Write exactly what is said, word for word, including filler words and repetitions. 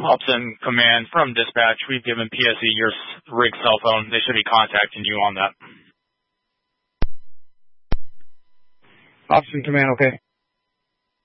Option Command from dispatch. We've given P S E your rig cell phone. They should be contacting you on that. Option Command, okay.